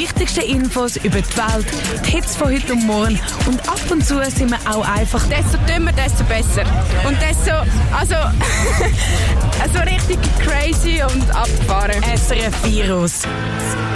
wichtigsten Infos über die Welt, die Hits von heute und morgen und ab und zu sind wir auch einfach desto dümmer, desto besser. Und desto, also richtig crazy und abgefahren. SRF Virus.